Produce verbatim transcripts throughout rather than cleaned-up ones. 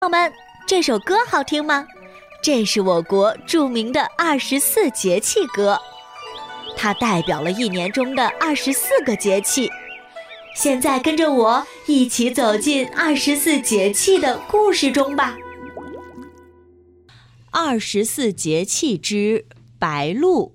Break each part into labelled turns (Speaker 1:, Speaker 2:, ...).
Speaker 1: 朋友们，这首歌好听吗？这是我国著名的二十四节气歌，它代表了一年中的二十四个节气。现在跟着我一起走进二十四节气的故事中吧。二十四节气之白露。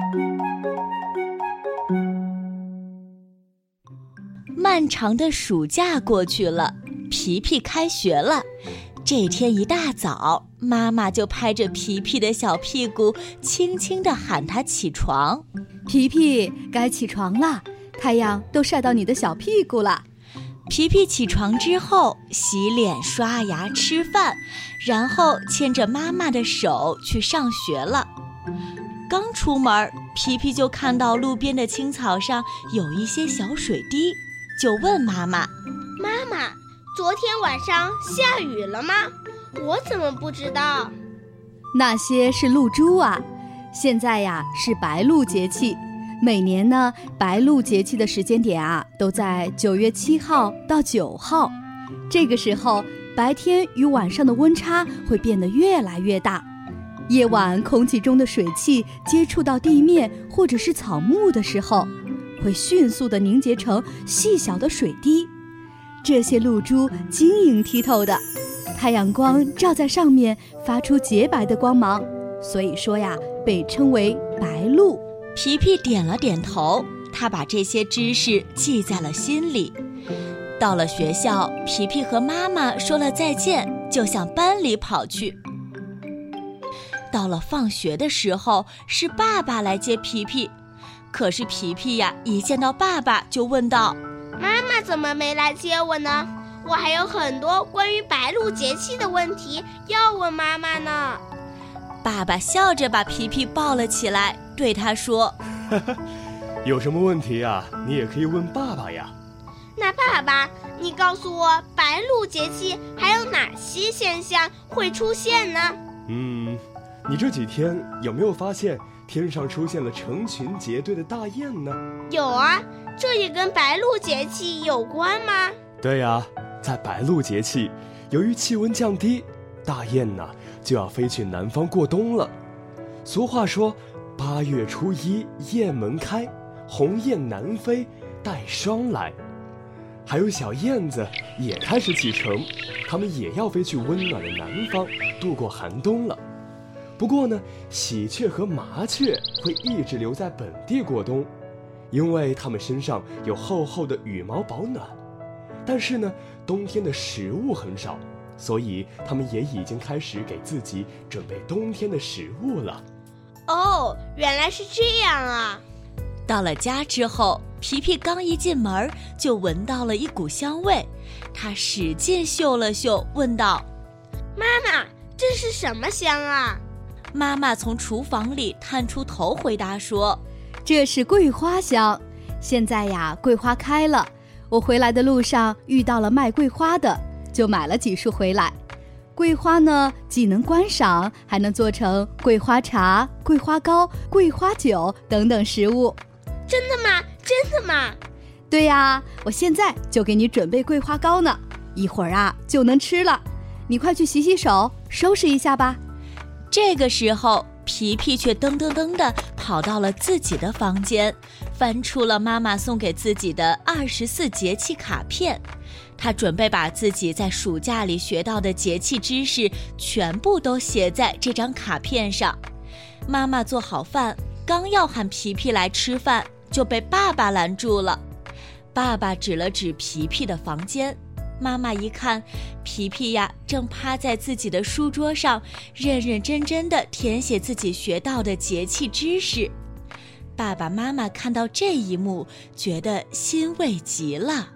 Speaker 1: 漫长的暑假过去了，皮皮开学了。这天一大早，妈妈就拍着皮皮的小屁股，轻轻地喊他起床。
Speaker 2: 皮皮，该起床了，太阳都晒到你的小屁股了。
Speaker 1: 皮皮起床之后，洗脸、刷牙、吃饭，然后牵着妈妈的手去上学了。刚出门，皮皮就看到路边的青草上有一些小水滴，就问妈妈：
Speaker 3: 妈妈，昨天晚上下雨了吗？我怎么不知道？
Speaker 2: 那些是露珠啊，现在呀是白露节气。每年呢，白露节气的时间点啊，都在九月七号到九号。这个时候，白天与晚上的温差会变得越来越大。夜晚空气中的水汽接触到地面或者是草木的时候，会迅速地凝结成细小的水滴。这些露珠晶莹剔透的，太阳光照在上面，发出洁白的光芒，所以说呀，被称为白露。
Speaker 1: 皮皮点了点头，他把这些知识记在了心里。到了学校，皮皮和妈妈说了再见，就向班里跑去。到了放学的时候，是爸爸来接皮皮。可是皮皮呀，一见到爸爸就问道：
Speaker 3: 妈妈怎么没来接我呢？我还有很多关于白露节气的问题要问妈妈呢。
Speaker 1: 爸爸笑着把皮皮抱了起来，对他说：
Speaker 4: 有什么问题啊，你也可以问爸爸呀。
Speaker 3: 那爸爸，你告诉我，白露节气还有哪些现象会出现呢？
Speaker 4: 嗯，你这几天有没有发现天上出现了成群结队的大雁呢？
Speaker 3: 有啊，这也跟白露节气有关吗？
Speaker 4: 对呀，在白露节气，由于气温降低，大雁呢就要飞去南方过冬了。俗话说，八月初一雁门开，鸿雁南飞带霜来。还有小燕子也开始启程，它们也要飞去温暖的南方度过寒冬了。不过呢，喜鹊和麻雀会一直留在本地过冬，因为它们身上有厚厚的羽毛保暖。但是呢，冬天的食物很少，所以它们也已经开始给自己准备冬天的食物了。
Speaker 3: 哦，原来是这样啊！
Speaker 1: 到了家之后，皮皮刚一进门就闻到了一股香味，他使劲嗅了嗅，问道：
Speaker 3: 妈妈，这是什么香啊？
Speaker 1: 妈妈从厨房里探出头回答说：
Speaker 2: 这是桂花香。现在呀，桂花开了，我回来的路上遇到了卖桂花的，就买了几束回来。桂花呢，既能观赏，还能做成桂花茶、桂花糕、桂花酒等等食物。
Speaker 3: 真的吗？真的吗？
Speaker 2: 对呀，我现在就给你准备桂花糕呢，一会儿啊就能吃了。你快去洗洗手，收拾一下吧。
Speaker 1: 这个时候，皮皮却噔噔噔地跑到了自己的房间，翻出了妈妈送给自己的二十四节气卡片。他准备把自己在暑假里学到的节气知识全部都写在这张卡片上。妈妈做好饭，刚要喊皮皮来吃饭，就被爸爸拦住了。爸爸指了指皮皮的房间。妈妈一看，皮皮呀，正趴在自己的书桌上，认认真真地填写自己学到的节气知识。爸爸妈妈看到这一幕，觉得欣慰极了。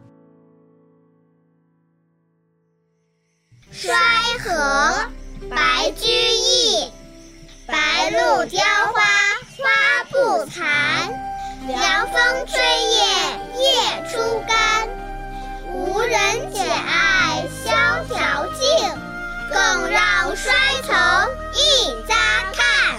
Speaker 5: 衰和白居易，白露凋花花不残，凉风吹叶叶初干。无人解爱萧条径，更让衰层一家看。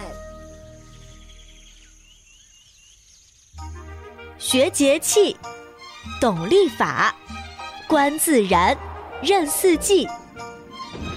Speaker 1: 学节气，懂历法，观自然，认四季。